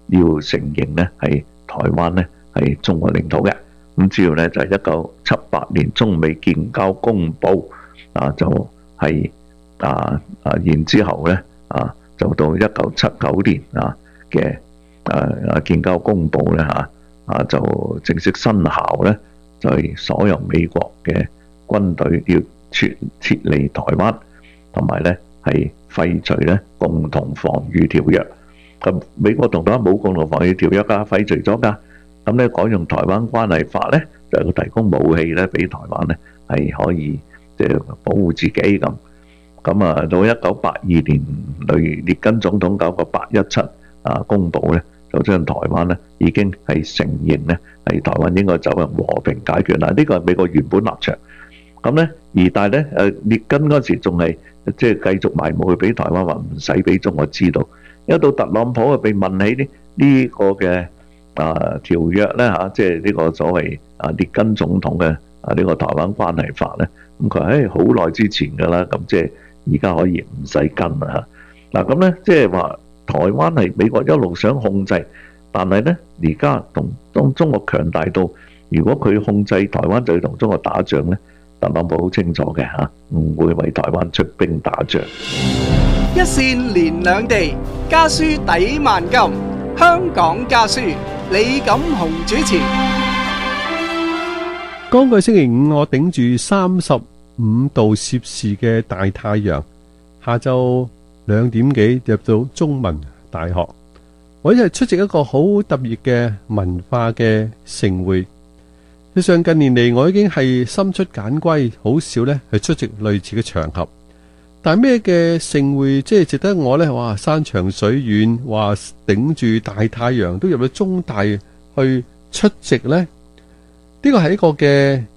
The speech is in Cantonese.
要承認咧係台灣咧係中國領土嘅。咁主要咧就係1978年中美建交公佈就係然之後咧就到1979年嘅建交公佈咧就正式生效咧，就係所有美國嘅軍隊要撤離台灣，同埋咧係廢除咧共同防禦條約。咁美國同台灣冇共同防禦條約㗎，廢除咗㗎。咁咧改用台灣關係法咧，就提供武器咧俾台灣咧係可以即係保護自己咁。咁到1982年列根總統搞個817公佈咧，就將台灣咧已經係承認咧係台灣應該走入和平解決啦。呢個係美國原本立場。咁咧但係咧列根嗰時仲係即係繼續埋武器俾台灣，話唔使俾中國知道。一到特朗普被問起呢個嘅條約咧即係呢個所謂列根總統嘅呢個台灣關係法咧，咁佢話好耐之前㗎啦，咁即係而家可以唔使跟啦嚇。咁咧即係話台灣係美國一路想控制，但係咧而家當中國強大到，如果佢控制台灣就要同中國打仗咧，特朗普好清楚嘅唔會為台灣出兵打仗。 一線連兩地，家書抵萬金。香港家書，李錦雄主持。 剛個星期五，我頂住35度攝氏嘅大太陽，下晝2點幾入到中文大學，我一係出席一個好特別嘅文化嘅盛會。事實上近年嚟，我已經係深出簡歸，好少咧去出席類似嘅場合。但係咩嘅盛會即係值得我咧？哇，山長水遠，話頂住大太陽都入到中大去出席咧？呢個係一個嘅